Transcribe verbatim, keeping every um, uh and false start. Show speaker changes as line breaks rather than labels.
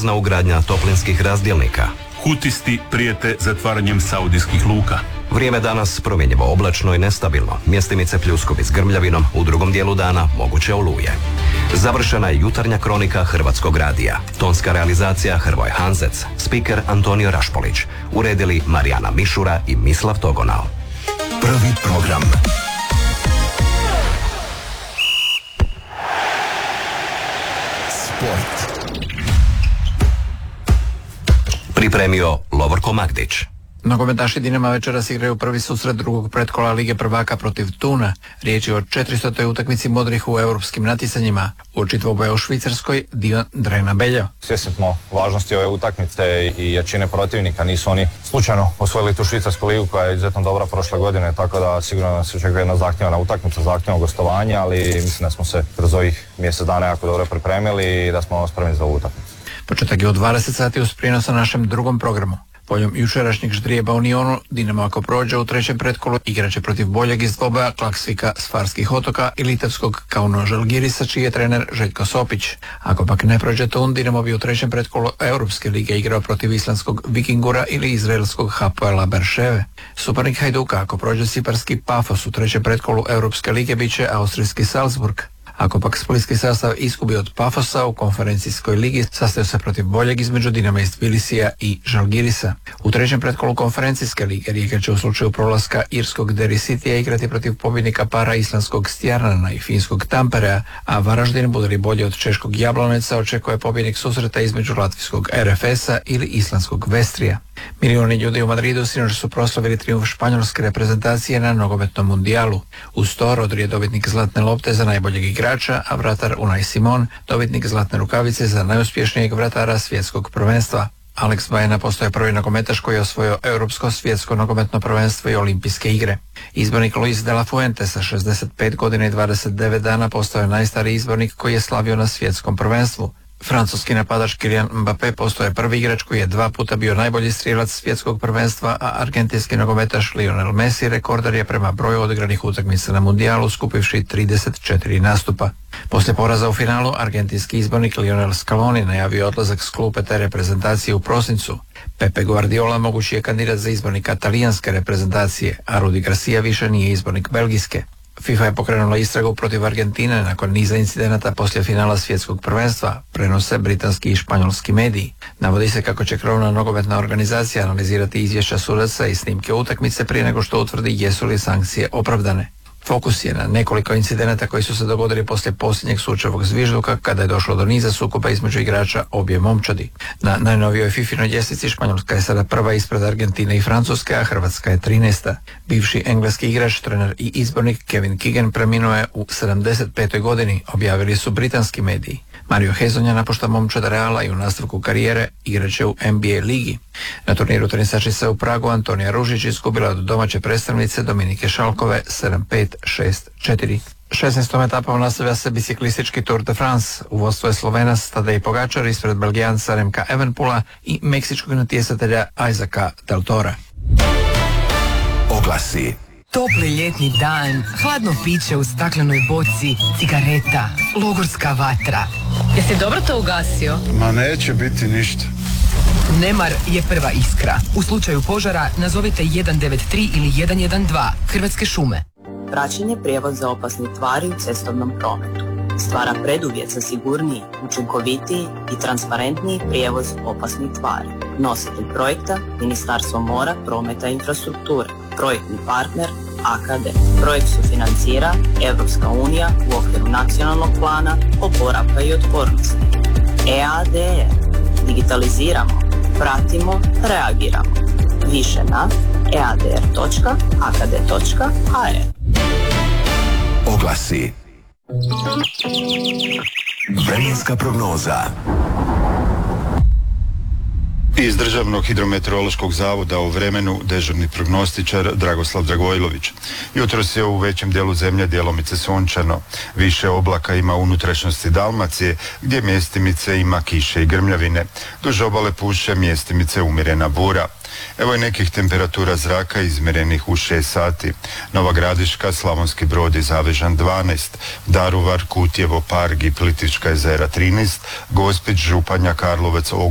obvezna ugradnja toplinskih razdjelnika.
Hutisti prijete zatvaranjem saudijskih luka.
Vrijeme danas promjenjivo oblačno i nestabilno. Mjestimice pljuskovi s grmljavinom, u drugom dijelu dana moguće oluje. Završena je jutarnja kronika Hrvatskog radija. Tonska realizacija Hrvoje Hanzec, spiker Antonio Rašpolić. Uredili Marijana Mišura i Mislav Togonao.
Prvi program. Sport.
Pripremio Lovorko Magdić.
Nogometaši Dinama večeras igraju prvi susret drugog pretkola Lige prvaka protiv Tuna. Riječ je o četiristotoj utakmici modrih u europskim natjecanjima. Uoči dvoboja u Švicarskoj, dio Drena Beljo.
Svjesni smo važnosti ove utakmice i jačine protivnika. Nisu oni slučajno osvojili tu švicarsku ligu koja je izuzetno dobra prošle godine, tako da sigurno nas očekuje jedna zahtjevna utakmica, zahtjevno gostovanje, ali mislim da smo se kroz ovih mjesec dana jako dobro pripremili i da smo spremni za ovu utakmicu.
Početak je u dvadeset sati uz prijenos na našem drugom programu. Poljom jučerašnjeg ždrijeba u Nionu, Dinamo ako prođe u trećem pretkolu igraće protiv boljeg iz dvoboja Klaksvika s Farskih otoka i litavskog Kauno Žalgirisa, čiji je trener Željko Sopić. Ako pak ne prođe Tun, Dinamo bi u trećem pretkolu Europske lige igrao protiv islandskog Vikingura ili izraelskog Hapoela Berševe. Suparnik Hajduka ako prođe Siparski Pafos u trećem pretkolu Europske lige bit će austrijski Salzburg. Ako pak splitski sastav izgubi od Pafosa u konferencijskoj ligi, sastaju se protiv boljeg između Dinama iz Tbilisija i Žalgirisa. U trećem pretkolu konferencijske lige Rijeka će u slučaju prolaska irskog Derry Citya igrati protiv pobjednika para islandskog Stjarnana i finskog Tamperea, a Varaždin, bude li bolje od češkog Jabloneca, očekuje pobjednik susreta između latvijskog R F S-a ili islandskog Vestrija. Milijuni ljudi u Madridu sinoć su proslavili trijumf španjolske reprezentacije na nogometnom mundijalu. Uz to Rodri je dobitnik zlatne lopte za najboljeg igrača, a vratar Unai Simon dobitnik zlatne rukavice za najuspješnijeg vratara svjetskog prvenstva. Alex Baena postaje prvi nogometaš koji je osvojio europsko, svjetsko nogometno prvenstvo i olimpijske igre. Izbornik Luis de la Fuente sa šezdeset pet godina i dvadeset devet dana postao je najstariji izbornik koji je slavio na svjetskom prvenstvu. Francuski napadač Kylian Mbappé postaje prvi igrač koji je dva puta bio najbolji strijelac svjetskog prvenstva, a argentinski nogometaš Lionel Messi rekordar je prema broju odigranih utakmica na mundijalu, skupivši trideset četiri nastupa. Poslije poraza u finalu, argentinski izbornik Lionel Scaloni najavio odlazak s klupe te reprezentacije u prosincu. Pepe Guardiola mogući je kandidat za izbornika talijanske reprezentacije, a Rudi Garcia više nije izbornik belgijske. FIFA je pokrenula istragu protiv Argentine nakon niza incidenata poslije finala svjetskog prvenstva, prenose britanski i španjolski mediji. Navodi se kako će krovna nogometna organizacija analizirati izvješća sudaca i snimke utakmice prije nego što utvrdi jesu li sankcije opravdane. Fokus je na nekoliko incidenata koji su se dogodili poslije posljednjeg sučevog zvižduka kada je došlo do niza sukoba između igrača obje momčadi. Na najnovijoj fifinoj ljestvici Španjolska je sada prva ispred Argentine i Francuske, a Hrvatska je trinaesta. Bivši engleski igrač, trener i izbornik Kevin Keegan preminuo je u sedamdeset petoj godini, objavili su britanski mediji. Mario Hezonja napušta momčad Reala i u nastavku karijere igraće u N B A ligi. Na turniru tenisačica u Pragu Antonija Ružić izgubila od domaće predstavnice Dominike Šalkove sedam pet šest četiri. šesnaestom etapom nastavlja se biciklistički Tour de France. U vodstvu je Slovenac Tadej Pogačar ispred Belgijanca Remka Evenepoela i meksičkog natjecatelja Isaaca Del Tora.
Oglasi.
Topli ljetni dan, hladno piće u staklenoj boci, cigareta, logorska vatra. Jesi dobro to ugasio?
Ma neće biti ništa.
Nemar je prva iskra. U slučaju požara nazovite jedan devet tri ili jedan jedan dva. Hrvatske šume.
Praćenje prijevoza opasnih tvari u cestovnom prometu stvara preduvjet za sigurniji, učinkovitiji i transparentniji prijevoz opasnih tvari. Nositelj projekta Ministarstvo mora, prometa i infrastrukture. Projektni partner A K D. Projekt sufinancira Europska unija u okviru nacionalnog plana oporavka i otpornosti. E A D R. Digitaliziramo, pratimo, reagiramo. Više na e a d r točka a k d točka h r.
Oglasi. Vremenska prognoza.
Iz Državnog hidrometeorološkog zavoda o vremenu dežurni prognostičar Dragoslav Dragojlović. Jutros je u većem dijelu zemlje djelomice sunčano. Više oblaka ima u unutrašnjosti Dalmacije, gdje mjestimice ima kiše i grmljavine. Duž obale puše mjestimice umjerena bura. Evo i nekih temperatura zraka izmjerenih u šest sati. Nova Gradiška, Slavonski Brod i Zavežan dvanaest, Daruvar, Kutjevo, Parg i Plitvička jezera trinaest, Gospić, Županja, Karlovac,